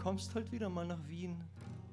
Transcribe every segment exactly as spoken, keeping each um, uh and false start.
kommst halt wieder mal nach Wien.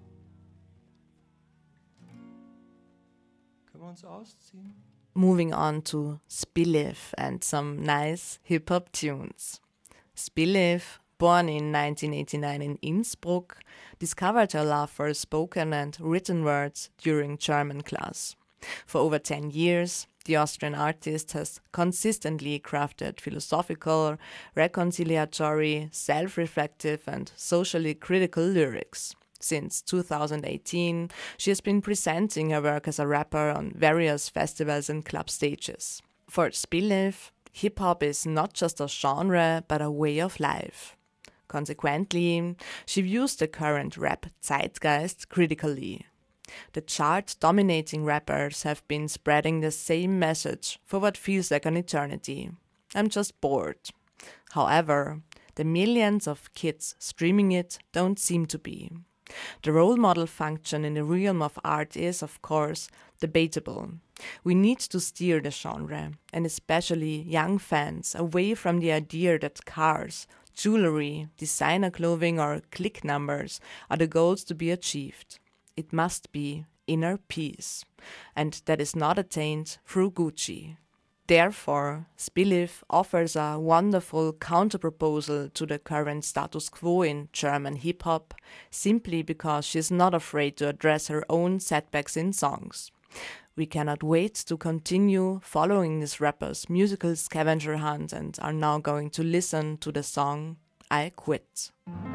Können wir uns ausziehen? Moving on to Spillev and some nice hip-hop tunes. Spillev, born in nineteen eighty-nine in Innsbruck, discovered her love for spoken and written words during German class. For over ten years, the Austrian artist has consistently crafted philosophical, reconciliatory, self-reflective and socially critical lyrics. Since two thousand eighteen, she has been presenting her work as a rapper on various festivals and club stages. For Spillev, hip-hop is not just a genre, but a way of life. Consequently, she views the current rap zeitgeist critically. The chart-dominating rappers have been spreading the same message for what feels like an eternity. I'm just bored. However, the millions of kids streaming it don't seem to be. The role model function in the realm of art is, of course, debatable. We need to steer the genre, and especially young fans, away from the idea that cars, jewelry, designer clothing or click numbers are the goals to be achieved. It must be inner peace, and that is not attained through Gucci. Therefore, Spillev offers a wonderful counterproposal to the current status quo in German hip-hop, simply because she is not afraid to address her own setbacks in songs. We cannot wait to continue following this rapper's musical scavenger hunt and are now going to listen to the song I Quit.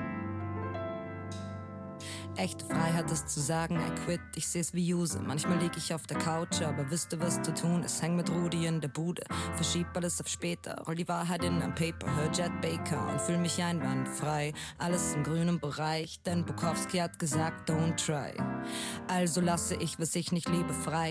Echte Freiheit ist zu sagen, I quit, ich seh's wie Juse. Manchmal lieg ich auf der Couch, aber wüsste, was zu tun ist. Häng mit Rudi in der Bude, verschieb alles auf später. Roll die Wahrheit in ein Paper, hör Jet Baker und fühl mich einwandfrei. Alles im grünen Bereich, denn Bukowski hat gesagt, don't try. Also lasse ich, was ich nicht liebe, frei.